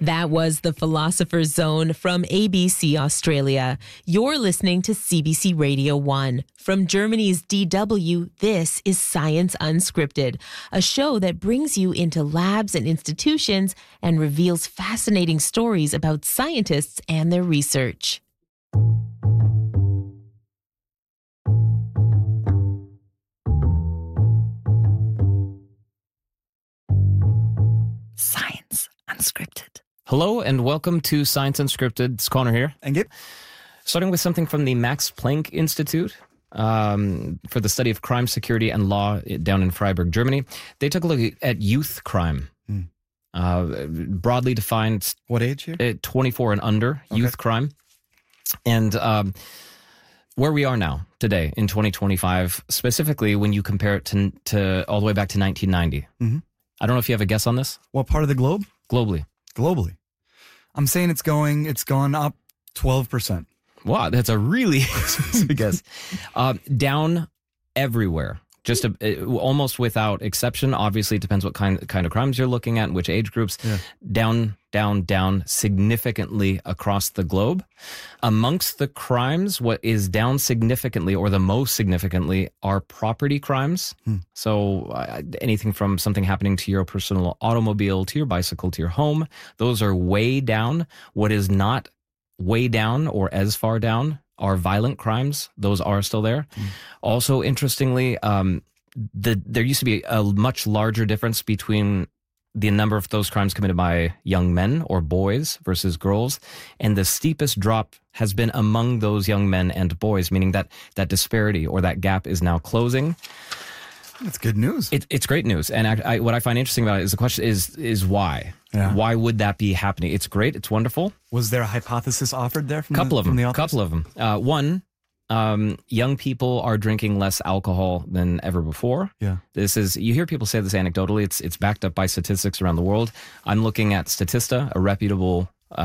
That was The Philosopher's Zone from ABC Australia. You're listening to CBC Radio 1. From Germany's DW, this is Science Unscripted, a show that brings you into labs and institutions and reveals fascinating stories about scientists and their research. Science Unscripted. Hello and welcome to Science Unscripted. It's Connor here. And Gabe. Starting with something from the Max Planck Institute for the study of crime, security, and law down in Freiburg, Germany. They took a look at youth crime. Broadly defined. What age here? 24 and under, youth crime. And where we are now, today, in 2025, specifically when you compare it to all the way back to 1990. Mm-hmm. I don't know if you have a guess on this. What part of the globe? Globally. I'm saying it's gone up 12%. Wow, that's a really specific guess. Down everywhere, just almost without exception. Obviously, it depends what kind of crimes you're looking at and which age groups. Yeah. Down significantly across the globe. Amongst the crimes, what is down significantly or the most significantly are property crimes. So anything from something happening to your personal automobile, to your bicycle, to your home, those are way down. What is not way down or as far down are violent crimes. Those are still there. Also, interestingly, there used to be a much larger difference between the number of those crimes committed by young men or boys versus girls. And the steepest drop has been among those young men and boys, meaning that disparity or that gap is now closing. That's good news. It's great news. And what I find interesting about it is the question is why? Yeah. Why would that be happening? It's great. It's wonderful. Was there a hypothesis offered there from couple of them? The authors? Couple of them. One, young people are drinking less alcohol than ever before. Yeah. You hear people say this anecdotally. It's backed up by statistics around the world. I'm looking at Statista, a reputable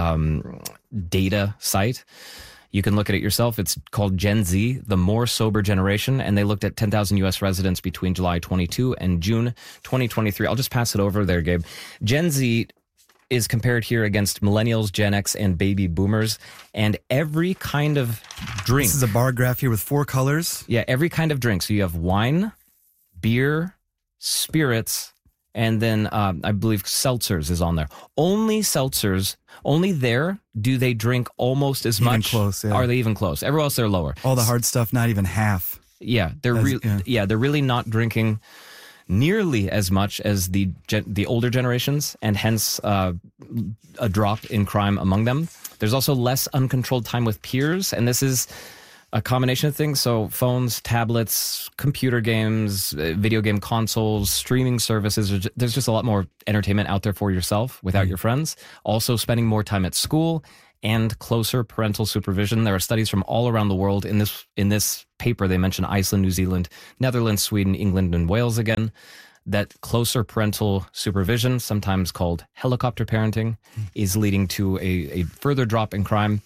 data site. You can look at it yourself. It's called Gen Z, the more sober generation, and they looked at 10,000 U.S. residents between July 22 and June 2023. I'll just pass it over there, Gabe. Gen Z is compared here against millennials, Gen X, and baby boomers, and every kind of drink. This is a bar graph here with 4 colors. Yeah, every kind of drink. So you have wine, beer, spirits, and then I believe seltzers is on there. Only seltzers, only there do they drink almost as even much. Close, yeah. Are they even close? Everywhere else they're lower. All the hard stuff, not even half. Yeah, they're really not drinking nearly as much as the older generations, and hence a drop in crime among them. There's also less uncontrolled time with peers, and this is a combination of things. So phones, tablets, computer games, video game consoles, streaming services. There's just a lot more entertainment out there for yourself without your friends. Also spending more time at school and closer parental supervision. There are studies from all around the world. In this paper, they mention Iceland, New Zealand, Netherlands, Sweden, England, and Wales again. That closer parental supervision, sometimes called helicopter parenting, is leading to a further drop in crime.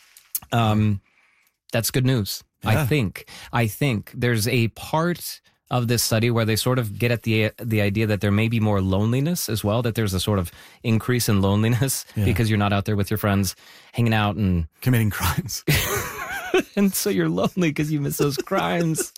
That's good news. Yeah. I think there's a part of this study where they sort of get at the idea that there may be more loneliness as well, that there's a sort of increase in loneliness because you're not out there with your friends hanging out and committing crimes. And so you're lonely because you miss those crimes.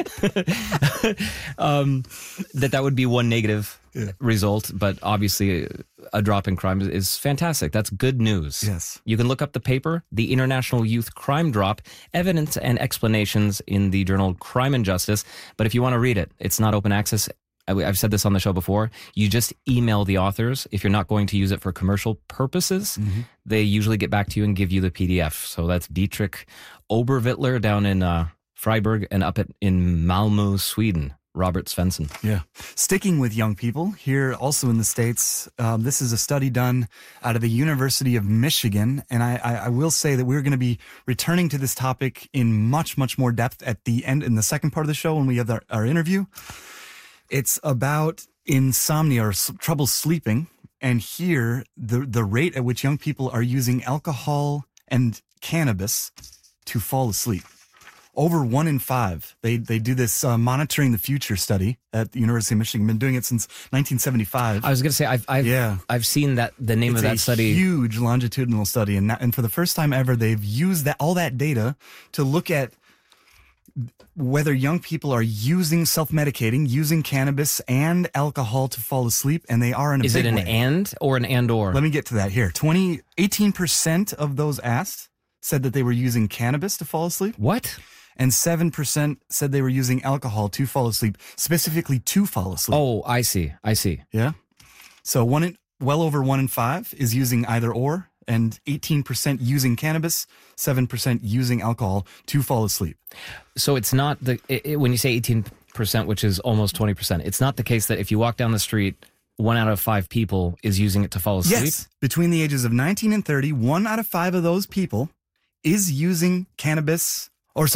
That would be one negative result, but obviously a drop in crime is fantastic. That's good news. Yes. You can look up the paper, The International Youth Crime Drop, Evidence and Explanations in the journal Crime and Justice. But if you want to read it, it's not open access. I've said this on the show before. You just email the authors. If you're not going to use it for commercial purposes, they usually get back to you and give you the PDF. So that's Dietrich Oberwittler down in Freiburg, and up in Malmö, Sweden, Robert Svensson. Yeah. Sticking with young people, here also in the States, this is a study done out of the University of Michigan. And I will say that we're going to be returning to this topic in much, much more depth at the end, in the second part of the show when we have our interview. It's about insomnia or trouble sleeping. And here, the rate at which young people are using alcohol and cannabis to fall asleep. over 1 in 5. They do this monitoring the future study at the University of Michigan. Been doing it since 1975. I was going to say I've seen that the name of that study. It's a huge longitudinal study, and for the first time ever, they've used all that data to look at whether young people are self-medicating, using cannabis and alcohol to fall asleep, and they are in a big way. Is it an and or an and/or? Let me get to that here. 18% of those asked said that they were using cannabis to fall asleep. What? And 7% said they were using alcohol to fall asleep, specifically to fall asleep. Oh, I see. Yeah. So well over 1 in 5 is using either or, and 18% using cannabis, 7% using alcohol to fall asleep. So it's not when you say 18%, which is almost 20%, it's not the case that if you walk down the street, 1 out of 5 people is using it to fall asleep? Yes. Between the ages of 19 and 30, 1 out of 5 of those people is using cannabis,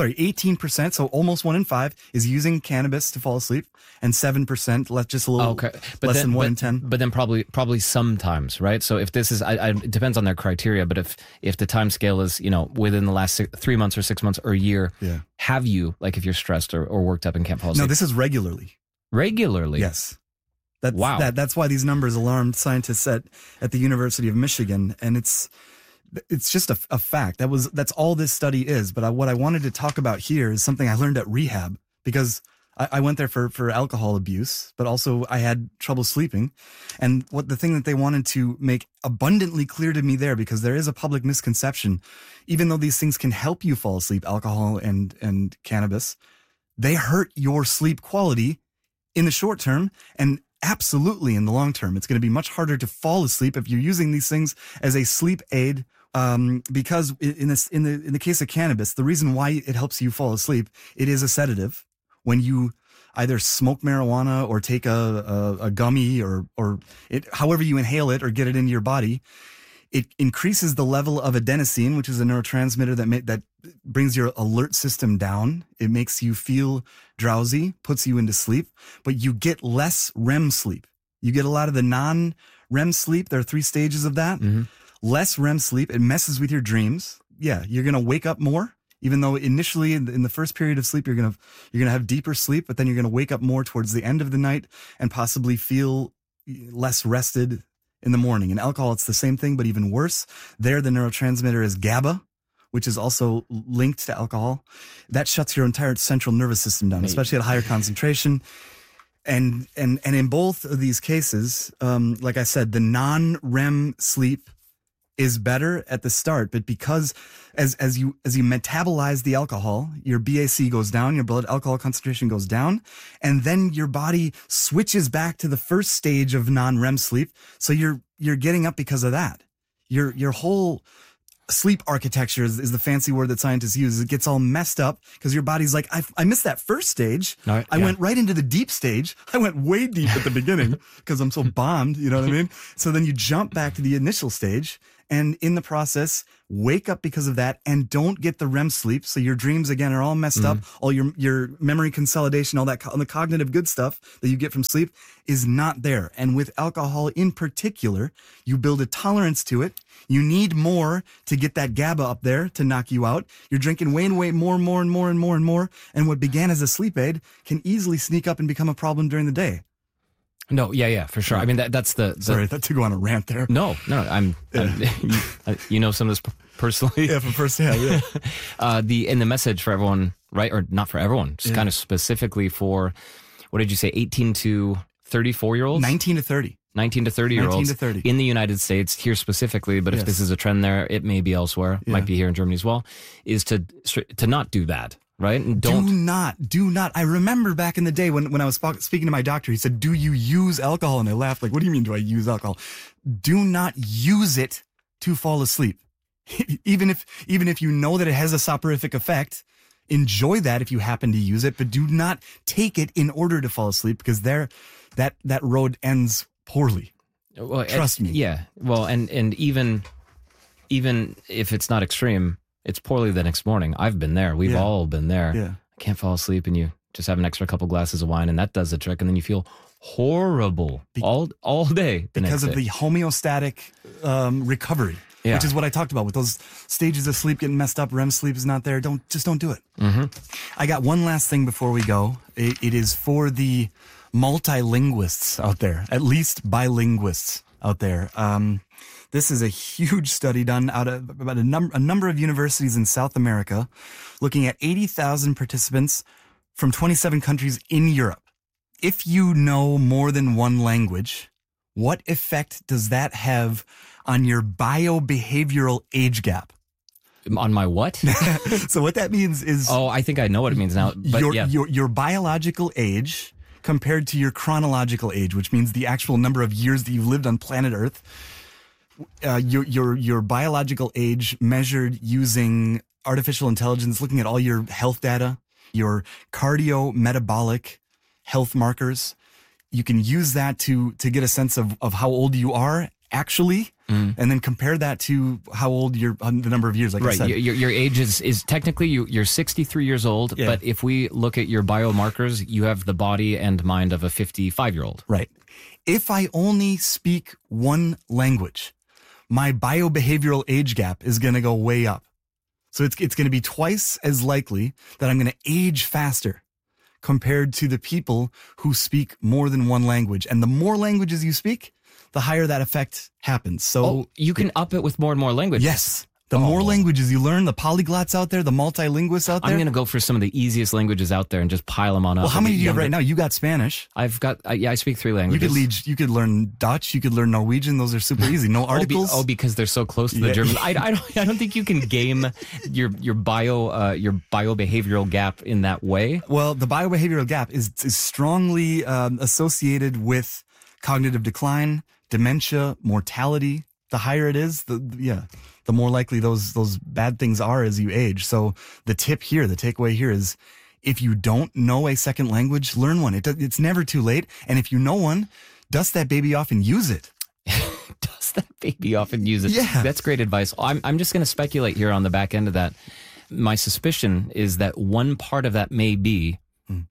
18%, so almost 1 in 5 is using cannabis to fall asleep, and 7%, less than 1 in 10. But then probably sometimes, right? So if this is, it depends on their criteria, but if the time scale is, within the last 3 months or 6 months or a year, have you, like if you're stressed or worked up and can't fall asleep? No, this is regularly. Regularly? Yes. Wow. That's why these numbers alarmed scientists at the University of Michigan, and it's just a fact. That's all this study is. But what I wanted to talk about here is something I learned at rehab, because I went there for alcohol abuse, but also I had trouble sleeping. And the thing that they wanted to make abundantly clear to me there, because there is a public misconception, even though these things can help you fall asleep, alcohol and cannabis, they hurt your sleep quality in the short term, and absolutely in the long term. It's going to be much harder to fall asleep if you're using these things as a sleep aid. Because in the case of cannabis, the reason why it helps you fall asleep, it is a sedative. When you either smoke marijuana or take a gummy or however you inhale it or get it into your body, it increases the level of adenosine, which is a neurotransmitter that brings your alert system down. It makes you feel drowsy, puts you into sleep, but you get less REM sleep. You get a lot of the non-REM sleep. There are 3 stages of that. Mm-hmm. Less REM sleep. It messes with your dreams. Yeah, you're going to wake up more, even though initially in the first period of sleep, you're going to have deeper sleep, but then you're going to wake up more towards the end of the night and possibly feel less rested in the morning. In alcohol, it's the same thing, but even worse. There, the neurotransmitter is GABA, which is also linked to alcohol. That shuts your entire central nervous system down, especially at higher concentration. And in both of these cases, like I said, the non-REM sleep is better at the start, but because as you metabolize the alcohol, your BAC goes down, your blood alcohol concentration goes down, and then your body switches back to the first stage of non-REM sleep. So you're getting up because of that. Your whole sleep architecture is the fancy word that scientists use. It gets all messed up because your body's like, I missed that first stage. I went right into the deep stage. I went way deep at the beginning because I'm so bombed. You know what I mean? So then you jump back to the initial stage, and in the process, wake up because of that and don't get the REM sleep. So your dreams, again, are all messed up. All your memory consolidation, all the cognitive good stuff that you get from sleep is not there. And with alcohol in particular, you build a tolerance to it. You need more to get that GABA up there to knock you out. You're drinking way and way more and more and more and more and more. And what began as a sleep aid can easily sneak up and become a problem during the day. No, yeah, for sure. I mean, that's the sorry, that to go on a rant there. No, I'm you know some of this personally. Yeah, from firsthand. Yeah. The message for everyone, right, or not for everyone, just kind of specifically for, what did you say, 18 to 34-year-olds? 19 to 30. 19 to 30-year-olds 19 to 30. In the United States, here specifically, but if this is a trend there, it may be elsewhere, might be here in Germany as well, is to not do that. Right? And do not. I remember back in the day when I was speaking to my doctor, he said, "Do you use alcohol?" And I laughed, like, "What do you mean, do I use alcohol?" Do not use it to fall asleep. Even if you know that it has a soporific effect, enjoy that if you happen to use it, but do not take it in order to fall asleep, because that road ends poorly. Well, Trust me. Yeah. Well, and even if it's not extreme, it's poorly the next morning. I've been there. We've all been there. Yeah. I can't fall asleep, and you just have an extra couple glasses of wine, and that does the trick. And then you feel horrible all day. Because of the homeostatic recovery. which is what I talked about with those stages of sleep getting messed up. REM sleep is not there. Don't do it. Mm-hmm. I got one last thing before we go. It is for the multilinguists out there, at least bilinguists out there. This is a huge study done out of about a number of universities in South America, looking at 80,000 participants from 27 countries in Europe. If you know more than one language, what effect does that have on your biobehavioral age gap? On my what? So what that means is... Oh, I think I know what it means now. But your biological age compared to your chronological age, which means the actual number of years that you've lived on planet Earth. Your biological age measured using artificial intelligence, looking at all your health data, your cardio-metabolic health markers. You can use that to get a sense of how old you are actually, and then compare that to how old the number of years, like I said. Your age is technically you're 63 years old, but if we look at your biomarkers, you have the body and mind of a 55-year-old. Right. If I only speak one language, my biobehavioral age gap is going to go way up. So it's going to be twice as likely that I'm going to age faster compared to the people who speak more than one language. And the more languages you speak, the higher that effect happens. So you can up it with more and more languages. Yes. The more languages you learn, the polyglots out there, the multilinguists out there. I'm going to go for some of the easiest languages out there and just pile them on up. Well, how many do you have right now? You got Spanish. I've got, I speak 3 languages. You could learn Dutch. You could learn Norwegian. Those are super easy. No articles. Because they're so close to the German. I don't think you can game your biobehavioral gap in that way. Well, the biobehavioral gap is strongly associated with cognitive decline, dementia, mortality. The higher it is, the more likely those bad things are as you age. So the takeaway here is, if you don't know a second language, learn one. It's never too late. And if you know one, dust that baby off and use it. Dust that baby off and use it. Yeah. That's great advice. I'm just going to speculate here on the back end of that. My suspicion is that one part of that may be,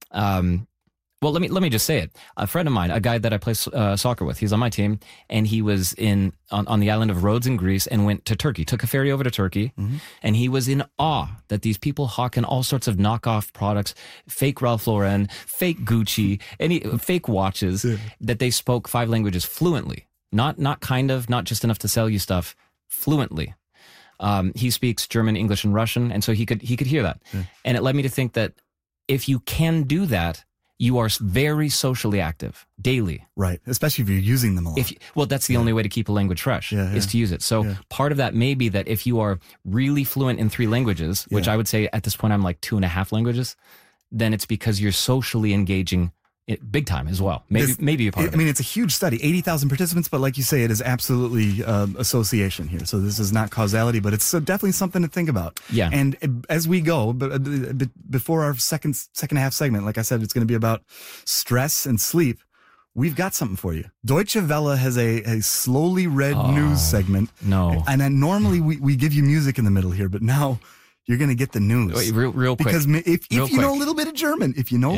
well, let me just say it. A friend of mine, a guy that I play soccer with, he's on my team, and he was on the island of Rhodes in Greece and went to Turkey, took a ferry over to Turkey, and he was in awe that these people hawking all sorts of knockoff products, fake Ralph Lauren, fake Gucci, fake watches, that they spoke 5 languages fluently. Not just enough to sell you stuff, fluently. He speaks German, English, and Russian, and so he could hear that. Yeah. And it led me to think that if you can do that, you are very socially active daily. Right. Especially if you're using them a lot. That's the only way to keep a language fresh is to use it. So part of that may be that if you are really fluent in 3 languages, which I would say at this point I'm like 2.5 languages, then it's because you're socially engaging big time as well. Maybe a part of it. I mean, it's a huge study, 80,000 participants, but like you say, it is absolutely association here. So this is not causality, but it's definitely something to think about. Yeah. And as we go, before our second half segment, like I said, it's going to be about stress and sleep. We've got something for you. Deutsche Welle has a slowly read news segment. No. And then normally we give you music in the middle here, but now you're going to get the news. Wait, real quick. Because if you know a little bit of German,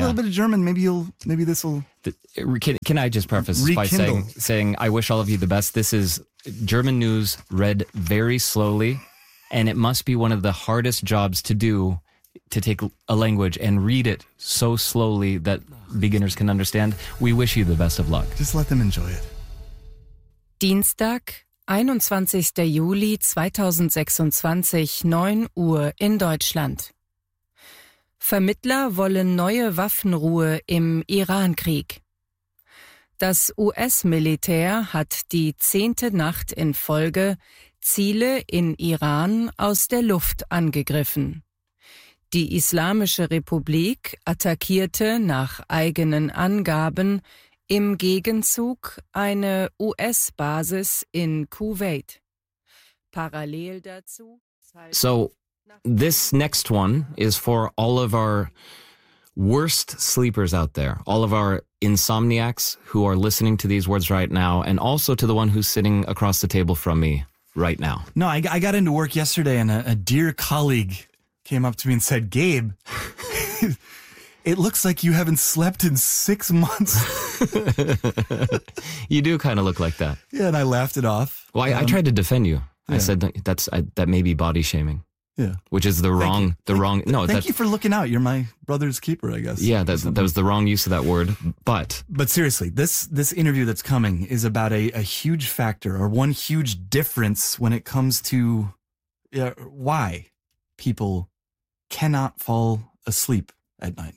maybe this will... Can I just preface by saying I wish all of you the best. This is German news read very slowly, and it must be one of the hardest jobs to do, to take a language and read it so slowly that beginners can understand. We wish you the best of luck. Just let them enjoy it. Dienstag, 21. Juli 2026, 9 Uhr in Deutschland. Vermittler wollen neue Waffenruhe im Irankrieg. Das US-Militär hat die 10. Nacht in Folge Ziele in Iran aus der Luft angegriffen. Die Islamische Republik attackierte nach eigenen Angaben im Gegenzug eine US-Basis in Kuwait. Parallel dazu... So, this next one is for all of our worst sleepers out there, all of our insomniacs who are listening to these words right now, and also to the one who's sitting across the table from me right now. No, I got into work yesterday, and a dear colleague came up to me and said, "Gabe, it looks like you haven't slept in 6 months." You do kind of look like that. Yeah, and I laughed it off. Well, I tried to defend you. I said that may be body shaming. Yeah. Which is the wrong. Thank you for looking out. You're my brother's keeper, I guess. Yeah, that was the wrong use of that word. But seriously, this interview that's coming is about a huge factor, or one huge difference when it comes to why people cannot fall asleep at night.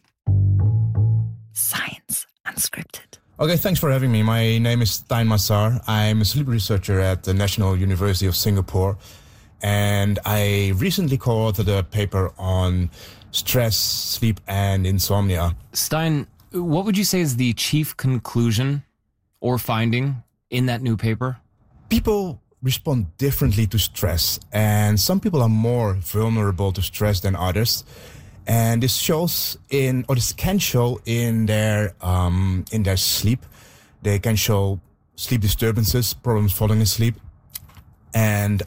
Science Unscripted. Okay, thanks for having me. My name is Stein Massar. I'm a sleep researcher at the National University of Singapore. And I recently co-authored a paper on stress, sleep, and insomnia. Stein, what would you say is the chief conclusion or finding in that new paper? People respond differently to stress, and some people are more vulnerable to stress than others. And this can show in their sleep. They can show sleep disturbances, problems falling asleep, and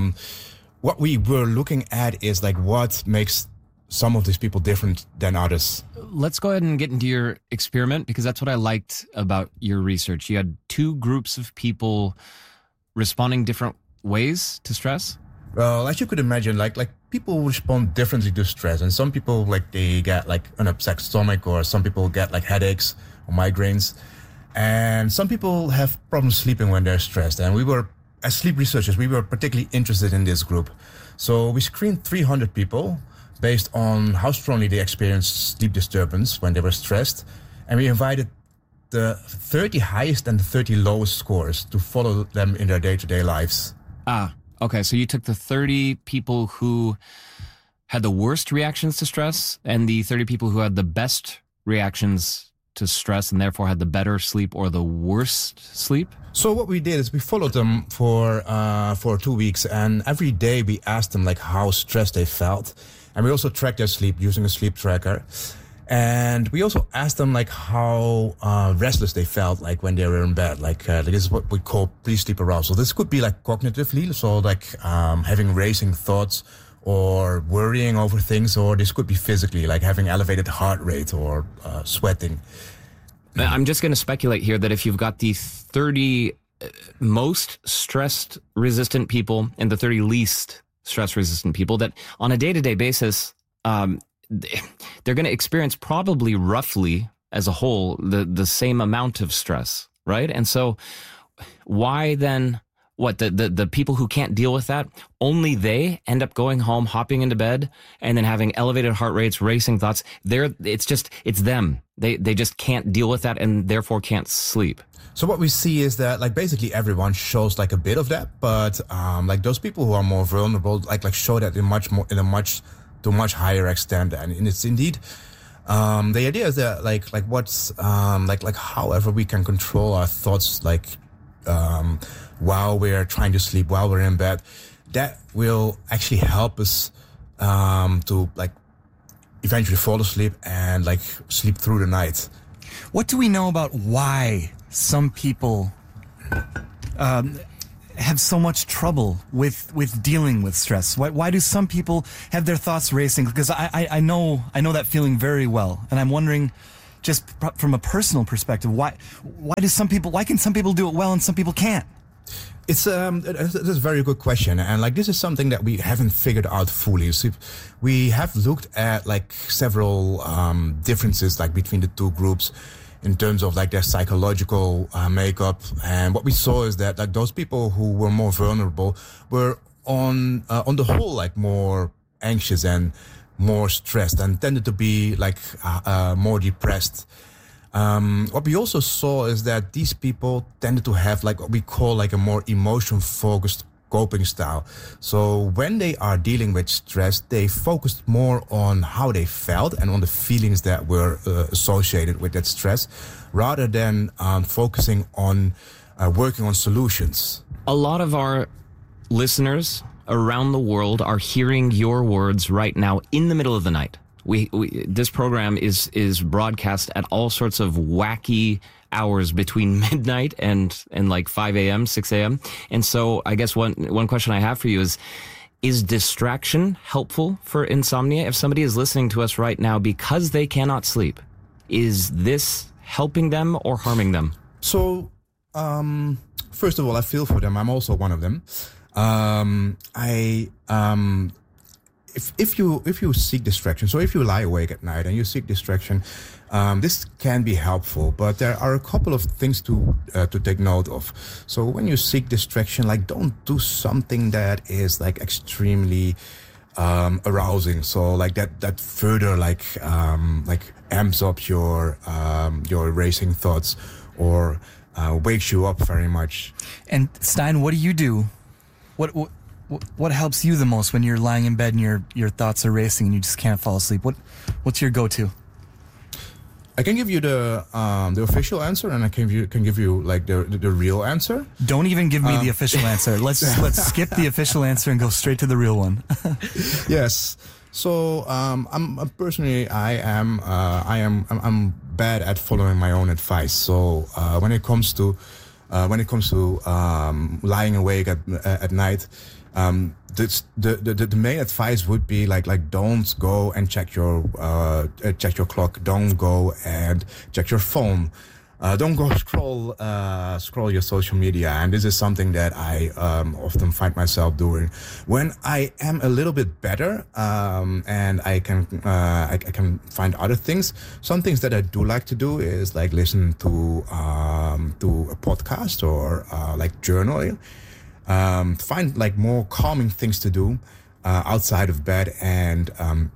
what we were looking at is like what makes some of these people different than others. Let's go ahead and get into your experiment, because that's what I liked about your research. You had two groups of people responding different ways to stress. Well, as you could imagine, like people respond differently to stress, and some people they get an upset stomach, or some people get headaches or migraines, and some people have problems sleeping when they're stressed. And as sleep researchers, we were particularly interested in this group. So we screened 300 people based on how strongly they experienced sleep disturbance when they were stressed. And we invited the 30 highest and the 30 lowest scores to follow them in their day-to-day lives. Okay. So you took the 30 people who had the worst reactions to stress and the 30 people who had the best reactions to stress and therefore had the better sleep or the worst sleep? So what we did is we followed them for 2 weeks, and every day we asked them how stressed they felt, and we also tracked their sleep using a sleep tracker, and we also asked them how restless they felt when they were in bed. This is what we call pre-sleep arousal. This could be cognitively, so having racing thoughts or worrying over things, or this could be physically, having elevated heart rate or sweating. I'm just going to speculate here that if you've got the 30 most stress-resistant people and the 30 least stress-resistant people, that on a day-to-day basis, they're going to experience probably roughly, as a whole, the same amount of stress, right? And so why then... What, the people who can't deal with that, only they end up going home, hopping into bed, and then having elevated heart rates, racing thoughts. It's them. They just can't deal with that and therefore can't sleep. So what we see is that basically everyone shows a bit of that, but those people who are more vulnerable show that in a much higher extent. And it's indeed the idea is that however we can control our thoughts while we're trying to sleep, while we're in bed, that will actually help us to eventually fall asleep and sleep through the night. What do we know about why some people have so much trouble with dealing with stress? Why do some people have their thoughts racing? Because I know that feeling very well, and I'm wondering, just from a personal perspective, why can some people do it well and some people can't? It's that's a very good question, and this is something that we haven't figured out fully. So we have looked at several differences between the two groups in terms of their psychological makeup, and what we saw is that those people who were more vulnerable were on the whole more anxious and more stressed and tended to be more depressed. What we also saw is that these people tended to have what we call a more emotion-focused coping style. So when they are dealing with stress, they focused more on how they felt and on the feelings that were associated with that stress, rather than focusing on working on solutions. A lot of our listeners around the world are hearing your words right now in the middle of the night. This program is broadcast at all sorts of wacky hours between midnight and 5 a.m., 6 a.m. And so I guess one question I have for you is distraction helpful for insomnia? If somebody is listening to us right now because they cannot sleep, is this helping them or harming them? So, first of all, I feel for them. I'm also one of them. If you seek distraction, so if you lie awake at night and you seek distraction, this can be helpful. But there are a couple of things to take note of. So when you seek distraction, like don't do something that is like extremely arousing. So like that further like amps up your racing thoughts or wakes you up very much. And Stein, what do you do? What helps you the most when you're lying in bed and your thoughts are racing and you just can't fall asleep? What's your go-to? I can give you the official answer, and I can give you like the real answer. Don't even give me the official answer. Let's skip the official answer and go straight to the real one. Yes. So I'm personally I'm bad at following my own advice. So when it comes to lying awake at night, the main advice would be like don't go and check your clock. Don't go and check your phone. Don't go scroll your social media. And this is something that I often find myself doing when I am a little bit better, and I can find other things. Some things that I do like to do is like listen to a podcast or like journaling. Find like more calming things to do outside of bed, and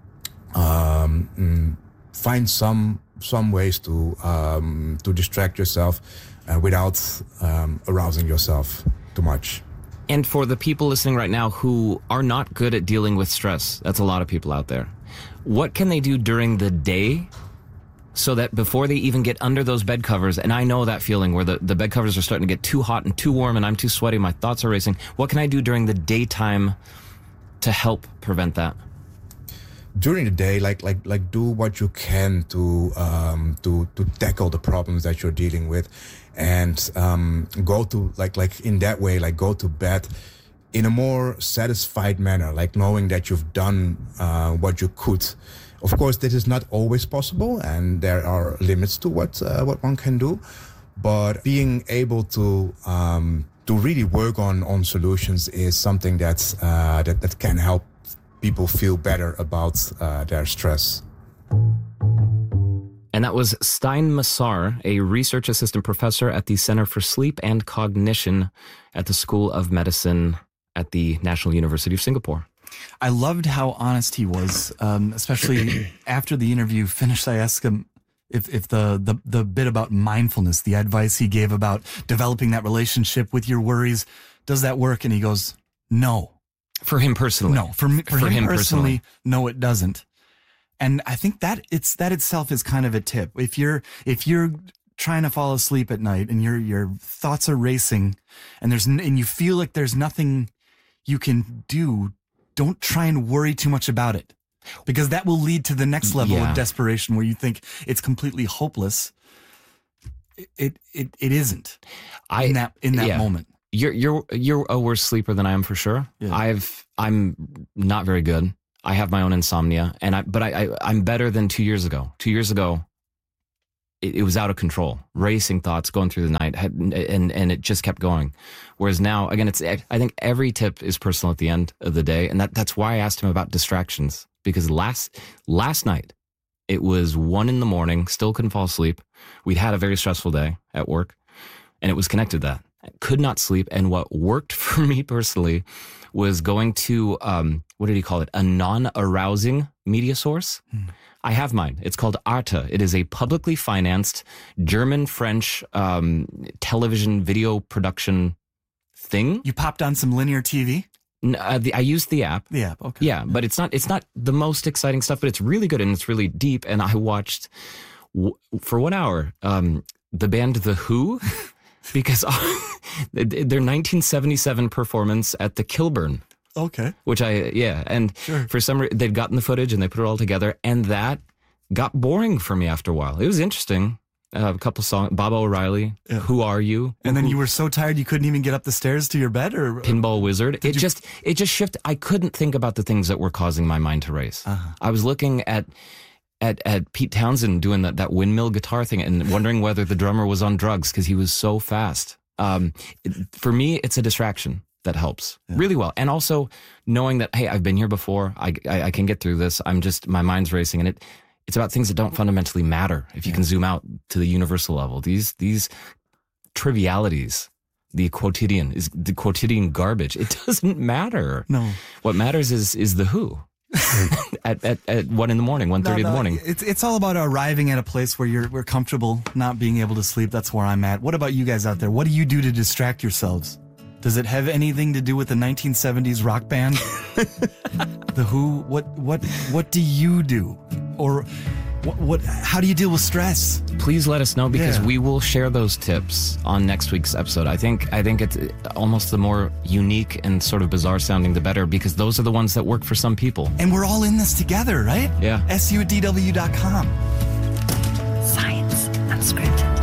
find some ways to distract yourself without arousing yourself too much. And for the people listening right now who are not good at dealing with stress, that's a lot of people out there. What can they do during the day so that before they even get under those bed covers, and I know that feeling where the bed covers are starting to get too hot and too warm and I'm too sweaty, my thoughts are racing. What can I do during the daytime to help prevent that? During the day, like do what you can to tackle the problems that you're dealing with, and go to like in that way, like go to bed in a more satisfied manner, like knowing that you've done what you could. Of course, this is not always possible, and there are limits to what one can do. But being able to really work on solutions is something that can help people feel better about their stress. And that was Stein Massar, a research assistant professor at the Center for Sleep and Cognition at the School of Medicine at the National University of Singapore. I loved how honest he was, especially after the interview finished. I asked him if the bit about mindfulness, the advice he gave about developing that relationship with your worries, does that work? And he goes, no. For him personally. No, for him personally, no, it doesn't. And I think that itself is kind of a tip. If you're trying to fall asleep at night and your thoughts are racing and you feel like there's nothing you can do, don't try and worry too much about it, because that will lead to the next level of desperation where you think it's completely hopeless. It isn't in that moment. You're a worse sleeper than I am for sure. Yeah. I'm not very good. I have my own insomnia, but I'm better than 2 years ago. 2 years ago, it was out of control, racing thoughts going through the night, and it just kept going. Whereas now, again, I think every tip is personal at the end of the day, and that's why I asked him about distractions, because last night it was 1 a.m, still couldn't fall asleep. We'd had a very stressful day at work, and it was connected to that. I could not sleep, and what worked for me personally was going to what did he call it? A non-arousing media source. I have mine. It's called Arte. It is a publicly financed German-French television video production thing. You popped on some linear TV? I used the app. The app, okay. Yeah, but it's not the most exciting stuff, but it's really good and it's really deep. And I watched for 1 hour the band The Who because their 1977 performance at the Kilburn. Okay. Which and sure. For some reason they'd gotten the footage and they put it all together, and that got boring for me after a while. It was interesting. A couple songs, Bob O'Reilly, Who Are You? And then you were so tired you couldn't even get up the stairs to your bed, or Pinball Wizard. It just shifted. I couldn't think about the things that were causing my mind to race. Uh-huh. I was looking at Pete Townsend doing that windmill guitar thing and wondering whether the drummer was on drugs because he was so fast. For me, it's a distraction. that helps really well. And also knowing that, hey, I've been here before. I can get through this. My mind's racing, and it's about things that don't fundamentally matter. If you can zoom out to the universal level, these trivialities, the quotidian garbage, it doesn't matter. No. What matters is the who. at 1 in the morning, 1:30 in the morning. It's all about arriving at a place where we're comfortable, not being able to sleep. That's where I'm at. What about you guys out there? What do you do to distract yourselves? Does it have anything to do with the 1970s rock band? The Who? What do you do? Or how do you deal with stress? Please let us know, because we will share those tips on next week's episode. I think it's almost the more unique and sort of bizarre sounding, the better, because those are the ones that work for some people. And we're all in this together, right? Yeah. su@dw.com. Science Unscripted.